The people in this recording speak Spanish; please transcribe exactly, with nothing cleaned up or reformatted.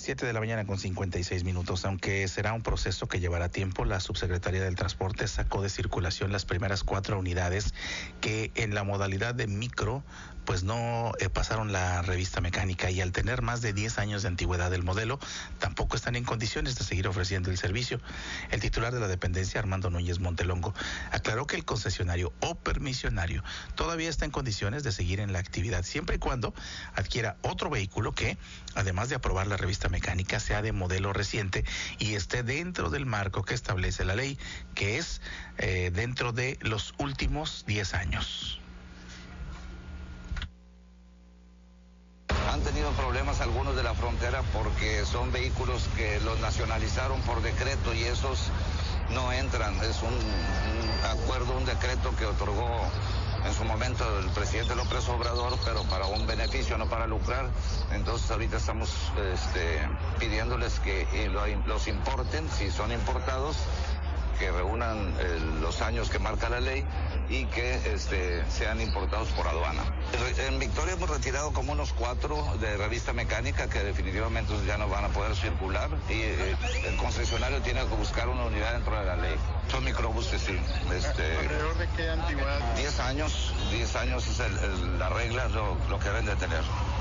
Siete de la mañana con cincuenta y seis minutos. Aunque será un proceso que llevará tiempo, la Subsecretaría del Transporte sacó de circulación las primeras cuatro unidades que en la modalidad de micro pues no eh, pasaron la revista mecánica, y al tener más de diez años de antigüedad del modelo, tampoco están en condiciones de seguir ofreciendo el servicio. El titular de la dependencia, Armando Núñez Montelongo, aclaró que el concesionario o permisionario todavía está en condiciones de seguir en la actividad, siempre y cuando adquiera otro vehículo que, además de aprobar la revista mecánica, sea de modelo reciente y esté dentro del marco que establece la ley, que es eh, dentro de los últimos diez años. Han tenido problemas algunos de la frontera porque son vehículos que los nacionalizaron por decreto y esos no entran. Es un, un acuerdo, un decreto que otorgó en su momento el presidente López Obrador, pero para un beneficio, no para lucrar. Entonces ahorita estamos este, pidiéndoles que eh, lo, los importen, si son importados, que reúnan eh, los años que marca la ley y que este, sean importados por aduana. En Victoria hemos retirado como unos cuatro de revista mecánica que definitivamente ya no van a poder circular, y eh, el concesionario tiene que buscar una unidad dentro de la ley. Son microbuses, sí. Este, ¿Alrededor de qué antigüedad? diez años, diez años es el, el, la regla, lo, lo que deben de tener.